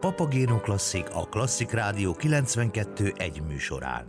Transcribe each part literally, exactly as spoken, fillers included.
Papagéno Klasszik, a Klasszik Rádió kilencvenkettő egy műsorán.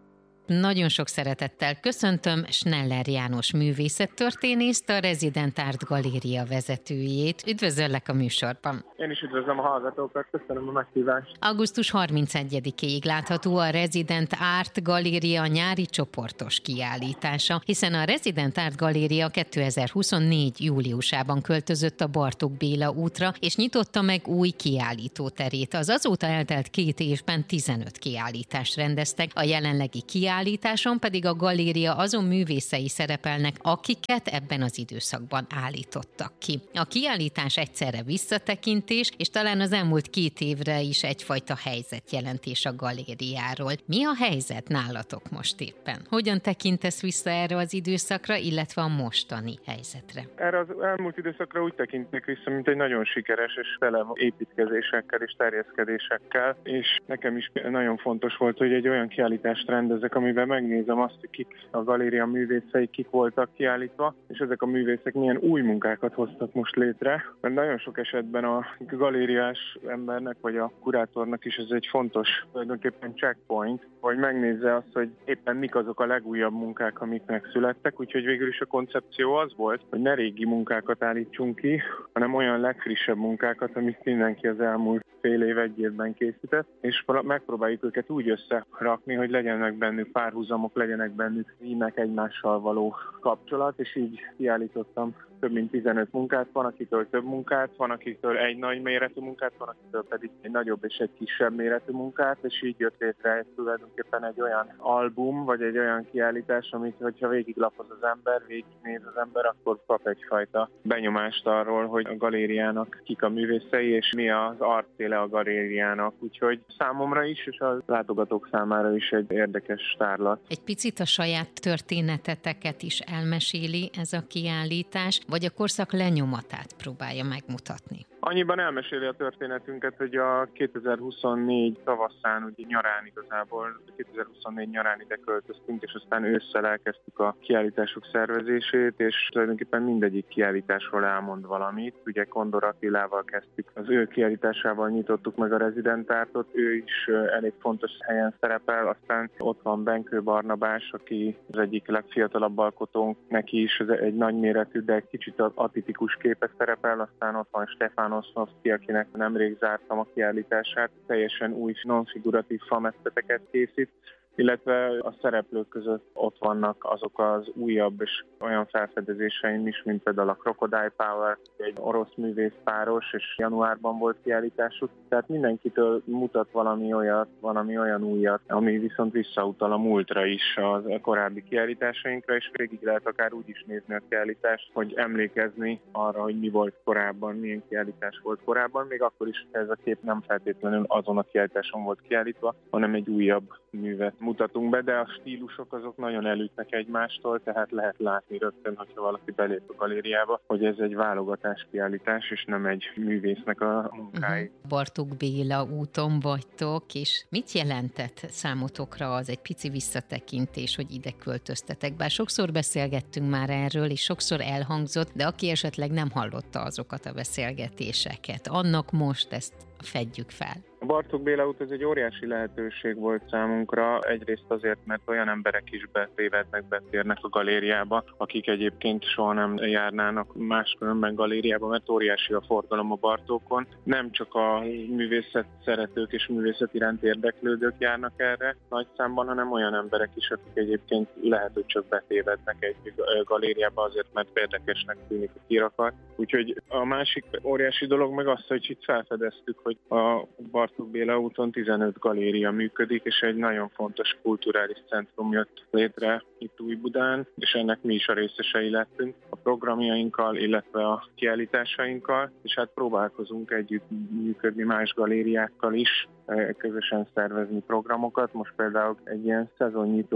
Nagyon sok szeretettel köszöntöm Schneller János művészettörténészt, a Resident Art Galéria vezetőjét. Üdvözöllek a műsorban. Én is üdvözlöm a hallgatókat, köszönöm a meghívást. augusztus harmincegyedikéig látható a Resident Art Galéria nyári csoportos kiállítása, hiszen a Resident Art Galéria kétezer-huszonnégy júliusában költözött a Bartók Béla útra, és nyitotta meg új kiállítóterét. Az azóta eltelt két évben tizenöt kiállítást rendeztek, a jelenlegi kiállításon Kiállításon pedig a galéria azon művészei szerepelnek, akiket ebben az időszakban állítottak ki. A kiállítás egyszerre visszatekintés, és talán az elmúlt két évre is egyfajta helyzetjelentés a galériáról. Mi a helyzet nálatok most éppen? Hogyan tekintesz vissza erre az időszakra, illetve a mostani helyzetre? Erre az elmúlt időszakra úgy tekintnék vissza, mint egy nagyon sikeres és tele építkezésekkel és terjeszkedésekkel, és nekem is nagyon fontos volt, hogy egy olyan kiállítást rendezek, amiben megnézem azt, hogy kik a galéria művészei, kik voltak kiállítva, és ezek a művészek milyen új munkákat hoztak most létre. Mert nagyon sok esetben a galériás embernek, vagy a kurátornak is ez egy fontos, tulajdonképpen checkpoint, hogy megnézze azt, hogy éppen mik azok a legújabb munkák, amik megszülettek, úgyhogy végül is a koncepció az volt, hogy ne régi munkákat állítsunk ki, hanem olyan legfrissebb munkákat, amit mindenki az elmúlt fél év, egy évben készített, és megpróbáljuk őket úgy összerakni, hogy legyenek bennük párhuzamok, legyenek bennük rímek, egymással való kapcsolat, és így kiállítottam több mint tizenöt munkát, van akitől több munkát, van akitől egy nagy méretű munkát, van akitől pedig egy nagyobb és egy kisebb méretű munkát, és így jött létre tulajdonképpen egy olyan album, vagy egy olyan kiállítás, amit, hogyha végiglapoz az ember, végignéz az ember, akkor kap egyfajta benyomást arról, hogy a galériának kik a művészei, és mi az arcéle a galériának. Úgyhogy számomra is, és a látogatók számára is egy érdekes tárlat. Egy picit a saját történeteteket is elmeséli ez a kiállítás, vagy a korszak lenyomatát próbálja megmutatni? Annyiban elmeséli a történetünket, hogy a kétezer-huszonnégy tavaszán, ugye nyarán igazából, kétezer-huszonnégy nyarán ide költöztünk, és aztán ősszel elkezdtük a kiállítások szervezését, és tulajdonképpen mindegyik kiállításról elmond valamit. Ugye Kondor Attilával kezdtük, az ő kiállításával nyitottuk meg a Resident Artot, ő is elég fontos helyen szerepel, aztán ott van Benkő Barnabás, aki az egyik legfiatalabb alkotónk, neki is egy nagyméretű, de egy kicsit atipikus képe szerepel, aztán ott van Stefán Osznovszky, akinek nemrég zártam a kiállítását, teljesen új non-figuratív fametszeteket készít, illetve a szereplők között ott vannak azok az újabb és olyan felfedezéseim is, mint például a Crocodile Power, egy orosz művész páros, és januárban volt kiállításuk. Tehát mindenkitől mutat valami olyat, valami olyan újat, ami viszont visszautal a múltra is az korábbi kiállításainkra, és végig lehet akár úgy is nézni a kiállítást, hogy emlékezni arra, hogy mi volt korábban, milyen kiállítás volt korábban, még akkor is ez a kép nem feltétlenül azon a kiállításon volt kiállítva, hanem egy újabb művet mutatunk be, de a stílusok azok nagyon elütnek egymástól, tehát lehet látni rögtön, hogyha valaki belép a galériába, hogy ez egy válogatás kiállítás, és nem egy művésznek a munkái. Uh-huh. Bartók Béla úton vagytok, és mit jelentett számotokra az egy pici visszatekintés, hogy ide költöztetek? Bár sokszor beszélgettünk már erről, és sokszor elhangzott, de aki esetleg nem hallotta azokat a beszélgetéseket, annak most ezt fedjük fel. A Bartók Béla út ez egy óriási lehetőség volt számunkra, egyrészt azért, mert olyan emberek is betévednek, betérnek a galériába, akik egyébként soha nem járnának máskülönben galériába, mert óriási a forgalom a Bartókon. Nem csak a művészet szeretők és művészet iránt érdeklődők járnak erre nagy számban, hanem olyan emberek is, akik egyébként lehet, hogy csak betévednek egy galériába azért, mert érdekesnek tűnik a kirakat. Úgyhogy a másik óriási dolog meg az, hogy itt felfedeztük, hogy a Bartók Béla úton tizenöt galéria működik, és egy nagyon fontos kulturális centrum jött létre itt Újbudán, és ennek mi is a részesei lettünk a programjainkkal, illetve a kiállításainkkal, és hát próbálkozunk együtt működni más galériákkal is, közösen szervezni programokat. Most például egy ilyen szezonnyitó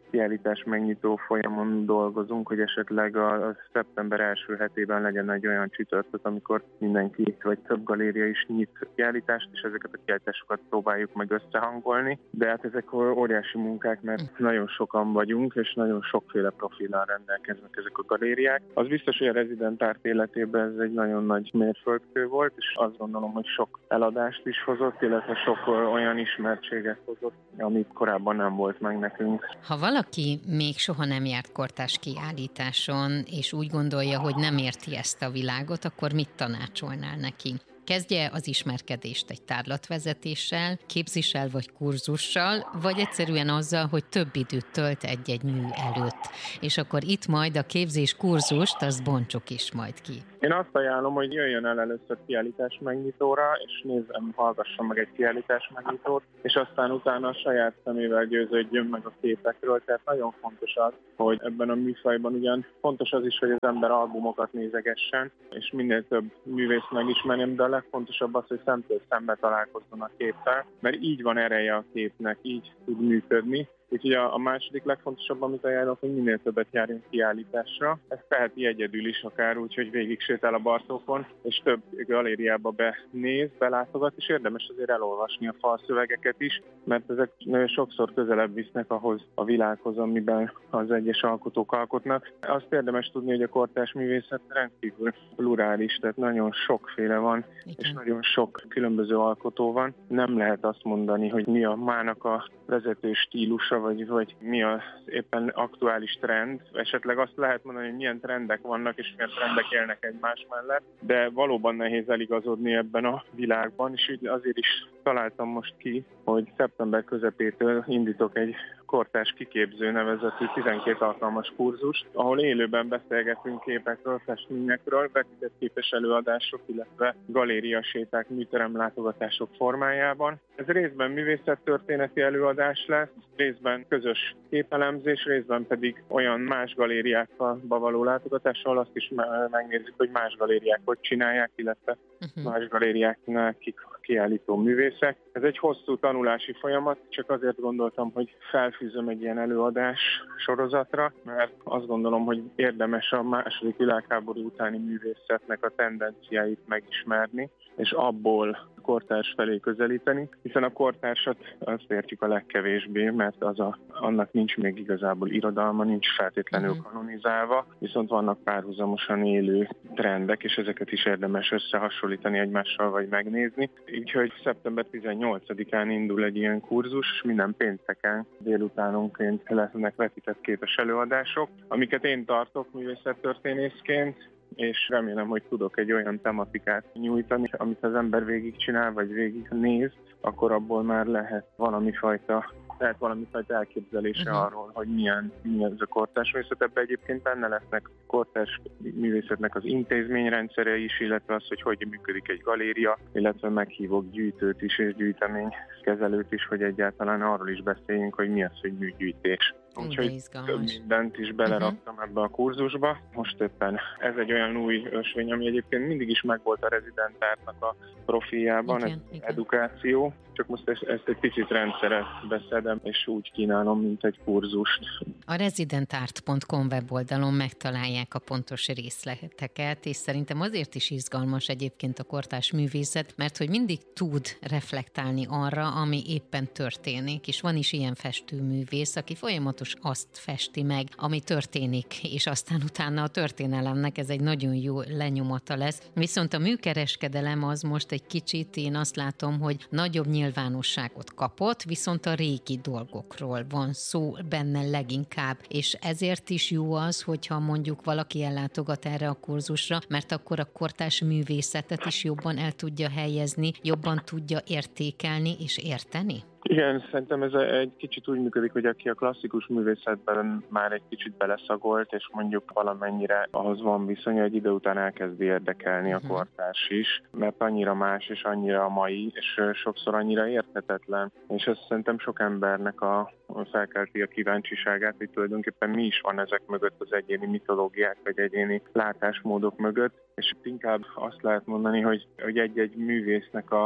kiállítás megnyitó folyamon dolgozunk, hogy esetleg a, a szeptember első hetében legyen egy olyan csütörtök, amikor mindenki vagy több galéria is nyit kiállítást, és ezeket a kiállításokat próbáljuk meg összehangolni. De hát ezek óriási munkák, mert nagyon sokan vagyunk, és nagyon sokféle profillal rendelkeznek ezek a galériák. Az biztos, hogy a Resident Art életében ez egy nagyon nagy mérföldkő volt, és azt gondolom, hogy sok eladást is hozott, illetve sok olyan ismertséget hozott, amit korábban nem volt meg nekünk. Ha valaki még soha nem járt kortárs kiállításon, és úgy gondolja, hogy nem érti ezt a világot, akkor mit tanácsolnál neki? Kezdje az ismerkedést egy tárlatvezetéssel, képzéssel vagy kurzussal, vagy egyszerűen azzal, hogy több időt tölt egy-egy mű előtt. És akkor itt majd a képzés kurzust, azt bontsuk is majd ki. Én azt ajánlom, hogy jöjjön el először kiállítás megnyitóra, és nézzem, hallgasson meg egy kiállítás megnyitót, és aztán utána a saját szemével győződjön meg a képekről. Tehát nagyon fontos az, hogy ebben a műfajban ugyan fontos az is, hogy az ember albumokat nézegessen, és minél több művészt megismerjen, de a legfontosabb az, hogy szemtől szembe találkozzon a képpel, mert így van ereje a képnek, így tud működni. Úgyhogy a, a második legfontosabb, amit ajánlok, hogy minél többet járjunk kiállításra. Ezt teheti egyedül is akár úgy, hogy végig sétál a Bartókon, és több galériába benéz, belátogat, és érdemes azért elolvasni a falszövegeket is, mert ezek sokszor közelebb visznek ahhoz a világhoz, amiben az egyes alkotók alkotnak. Azt érdemes tudni, hogy a kortárs művészet rendkívül plurális, tehát nagyon sokféle van, igen, és nagyon sok különböző alkotó van. Nem lehet azt mondani, hogy mi a mának a vezető stílusa, vagy, vagy mi az éppen aktuális trend. Esetleg azt lehet mondani, hogy milyen trendek vannak, és milyen trendek élnek egymás mellett, de valóban nehéz eligazodni ebben a világban, és azért is találtam most ki, hogy szeptember közepétől indítok egy kortárs kiképző nevezetű tizenkét alkalmas kurzust, ahol élőben beszélgetünk képekről, festményekről, vetített képes előadások, illetve galériaséták, műterem látogatások formájában. Ez részben művészettörténeti előadás lesz, részben közös képelemzés, részben pedig olyan más galériákba való látogatással azt is megnézzük, hogy más galériák hogy csinálják, illetve uh-huh. más galériáknál kik kiállító művészek. Ez egy hosszú tanulási folyamat, csak azért gondoltam, hogy felfűzöm egy ilyen előadás sorozatra, mert azt gondolom, hogy érdemes a második világháború utáni művészetnek a tendenciáit megismerni, és abból kortárs felé közelíteni, hiszen a kortársat azt értjük a legkevésbé, mert az a, annak nincs még igazából irodalma, nincs feltétlenül uh-huh. kanonizálva, viszont vannak párhuzamosan élő trendek, és ezeket is érdemes összehasonlítani egymással, vagy megnézni. Úgyhogy szeptember tizennyolcadikán indul egy ilyen kurzus, és minden pénteken délutánonként lesznek vetített képes előadások, amiket én tartok művészettörténészként, és remélem, hogy tudok egy olyan tematikát nyújtani, amit az ember végigcsinál, vagy végig néz, akkor abból már lehet valami fajta, lehet valami fajta elképzelése uh-huh. arról, hogy milyen, milyen ez a kortárs művészet. Ebben egyébként benne lesznek kortárs művészetnek az intézményrendszere is, illetve az, hogy hogy működik egy galéria, illetve meghívok gyűjtőt is és gyűjteménykezelőt is, hogy egyáltalán arról is beszéljünk, hogy mi az, hogy műgyűjtés. Úgyhogy több mindent is beleraktam uh-huh. ebbe a kurzusba. Most éppen ez egy olyan új ösvény, ami egyébként mindig is megvolt a Resident Artnak a profiljában, igen, ez igen. edukáció. Csak most ezt, ezt egy picit rendszeret beszedem, és úgy kínálom, mint egy kurzust. A resident art pont com weboldalon megtalálják a pontos részleteket, és szerintem azért is izgalmas egyébként a kortárs művészet, mert hogy mindig tud reflektálni arra, ami éppen történik, és van is ilyen festőművész, aki folyamatos azt festi meg, ami történik, és aztán utána a történelemnek ez egy nagyon jó lenyomata lesz. Viszont a műkereskedelem az most egy kicsit, én azt látom, hogy nagyobb nyilvánosságot kapott, viszont a régi dolgokról van szó benne leginkább, és ezért is jó az, hogyha mondjuk valaki ellátogat erre a kurzusra, mert akkor a kortárs művészetet is jobban el tudja helyezni, jobban tudja értékelni és érteni? Igen, szerintem ez egy kicsit úgy működik, hogy aki a klasszikus művészetben már egy kicsit beleszagolt, és mondjuk valamennyire ahhoz van viszonya, egy idő után elkezdi érdekelni uh-huh. a kortárs is, mert annyira más és annyira mai, és sokszor annyira érthetetlen. És ez szerintem sok embernek a felkelti a kíváncsiságát, hogy tulajdonképpen mi is van ezek mögött, az egyéni mitológiák, vagy egyéni látásmódok mögött, és inkább azt lehet mondani, hogy, hogy egy-egy művésznek a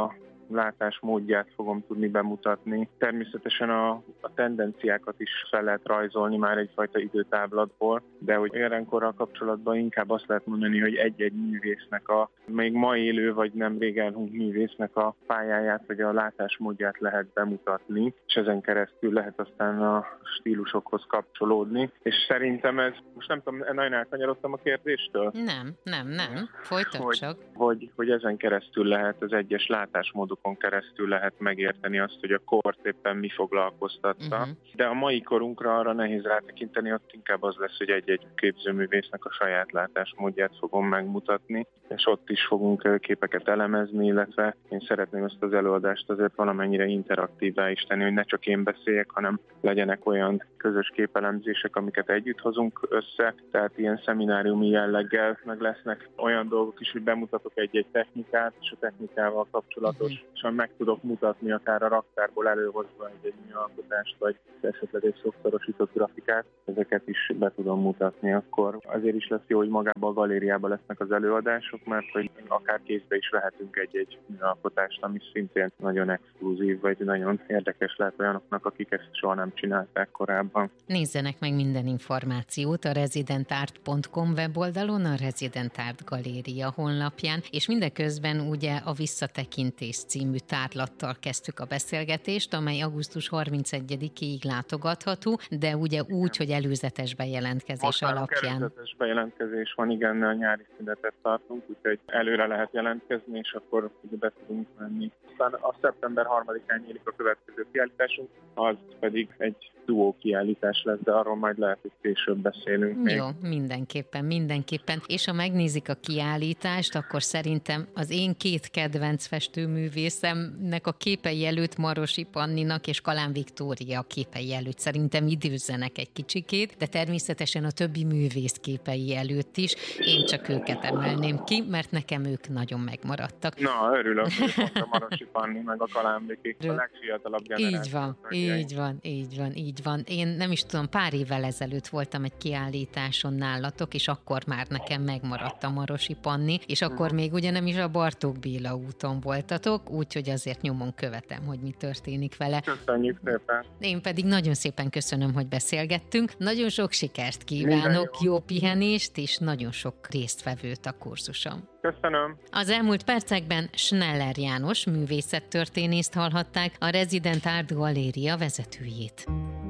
látásmódját fogom tudni bemutatni. Természetesen a, a tendenciákat is fel lehet rajzolni már egyfajta időtáblatból, de hogy jelenkorral kapcsolatban inkább azt lehet mondani, hogy egy-egy művésznek a még ma élő vagy nem rég elhunyt művésznek a pályáját vagy a látásmódját lehet bemutatni, és ezen keresztül lehet aztán a stílusokhoz kapcsolódni. És szerintem ez, most nem tudom, nagyon elkanyarodtam a kérdéstől? Nem, nem, nem. Folytasd hogy, csak. Hogy, hogy ezen keresztül lehet, az egyes látásmódokon keresztül lehet megérteni azt, hogy a kort éppen mi foglalkoztatta. Uh-huh. De a mai korunkra arra nehéz rátekinteni, ott inkább az lesz, hogy egy-egy képzőművésznek a saját látásmódját fogom megmutatni, és ott is fogunk képeket elemezni, illetve én szeretném ezt az előadást azért valamennyire interaktívá is tenni, hogy ne csak én beszéljek, hanem legyenek olyan közös képelemzések, amiket együtt hozunk össze, tehát ilyen szemináriumi jelleggel, meg lesznek olyan dolgok is, hogy bemutatok egy-egy technikát, és a technikával kapcsolatos, uh-huh. és meg tudok mutatni akár a raktárból előhozva egy-egy műalkotást, vagy esetleg egy sokszorosított grafikát, ezeket is be tudom mutatni, akkor azért is lesz jó, hogy magában a galériában lesznek az előadások, mert hogy akár kézbe is vehetünk egy-egy műalkotást, ami szintén nagyon exkluzív, vagy nagyon érdekes lehet olyanoknak, akik ezt soha nem csinálták korábban. Nézzenek meg minden információt a residentart pont com weboldalon, a Resident Art Galéria honlapján, és mindeközben ugye a Visszatekintés című tárlattal kezdtük a beszélgetést, amely augusztus harmincegyedikéig látogatható, de ugye úgy, hogy előzetes bejelentkezés Most alapján. előzetes bejelentkezés van, igen, a nyári szünetet tartunk, úgyhogy előre lehet jelentkezni, és akkor ugye be tudunk menni. Aztán a szeptember harmadikán nyílik a következő kiállításunk, az pedig egy duó kiállítás lesz, de arról majd lehet, hogy később beszélünk még. Jó, mindenképpen, mindenképpen. És ha megnézik a kiállítást, akkor szerintem az én két kedvenc festőművészemnek a képei előtt, Marosi Panninak és Kalán Viktória képei előtt szerintem időzzenek egy kicsikét, de természetesen a többi művész képei előtt is. Én csak őket emelném ki, mert nekem ők nagyon megmaradtak. Na, örülök, hogy pont a Marosi Panni meg a Kalán Viki, a legfiatalabb generáció. Így van, így van, így van, így van. Én nem is tudom, pár évvel ezelőtt voltam egy kiállításon nálatok, és akkor már nekem megmaradt a Marosi Panni, és akkor még ugye nem is a Bartók Béla úton voltatok, úgyhogy azért nyomon követem, hogy mi történik vele. Köszönjük szépen. Én pedig nagyon szépen köszönöm, hogy beszélgettünk. Nagyon sok sikert kívánok, jó. jó pihenést, és nagyon sok résztvevőt a kurzuson. Köszönöm. Az elmúlt percekben Schneller János művészettörténészt hallhatták, a Resident Art Galéria vezetőjét.